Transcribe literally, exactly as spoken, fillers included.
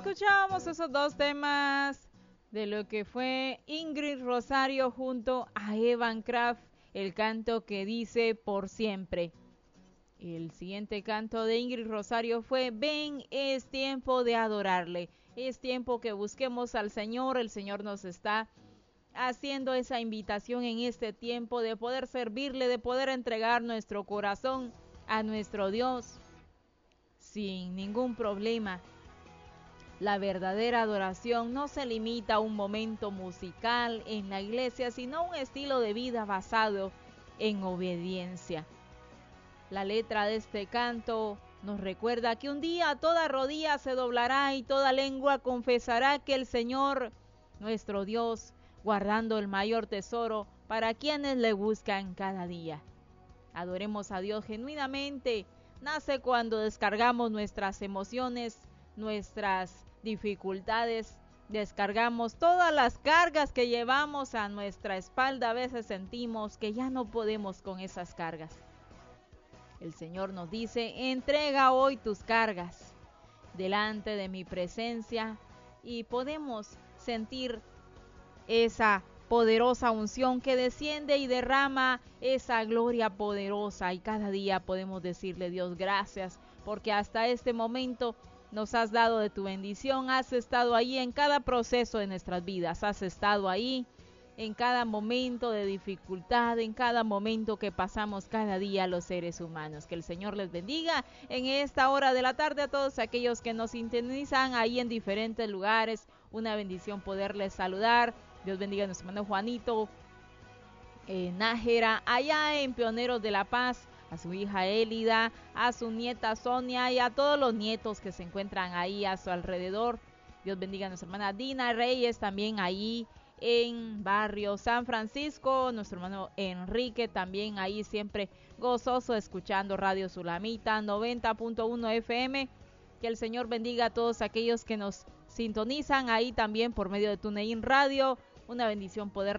escuchábamos esos dos temas de lo que fue Ingrid Rosario junto a Evan Kraft, el canto que dice por siempre. El siguiente canto de Ingrid Rosario fue Ven, es tiempo de adorarle. Es tiempo que busquemos al Señor. El Señor nos está haciendo esa invitación en este tiempo de poder servirle, de poder entregar nuestro corazón a nuestro Dios sin ningún problema. La verdadera adoración no se limita a un momento musical en la iglesia, sino a un estilo de vida basado en obediencia. La letra de este canto nos recuerda que un día toda rodilla se doblará y toda lengua confesará que el Señor, nuestro Dios, guardando el mayor tesoro para quienes le buscan cada día. Adoremos a Dios genuinamente. Nace cuando descargamos nuestras emociones, nuestras dificultades, descargamos todas las cargas que llevamos a nuestra espalda. A veces sentimos que ya no podemos con esas cargas. El Señor nos dice, entrega hoy tus cargas delante de mi presencia y podemos sentir esa poderosa unción que desciende y derrama esa gloria poderosa, y cada día podemos decirle, Dios, gracias, porque hasta este momento nos has dado de tu bendición, has estado ahí en cada proceso de nuestras vidas, has estado ahí en cada momento de dificultad, en cada momento que pasamos cada día los seres humanos. Que el Señor les bendiga en esta hora de la tarde a todos aquellos que nos sintonizan ahí en diferentes lugares. Una bendición poderles saludar. Dios bendiga a nuestro hermano Juanito eh, Nájera, allá en Pioneros de la Paz, a su hija Élida, a su nieta Sonia y a todos los nietos que se encuentran ahí a su alrededor. Dios bendiga a nuestra hermana Dina Reyes, también ahí en Barrio San Francisco, nuestro hermano Enrique también ahí siempre gozoso escuchando Radio Sulamita noventa punto uno F M. Que el Señor bendiga a todos aquellos que nos sintonizan ahí también por medio de TuneIn Radio. Una bendición poder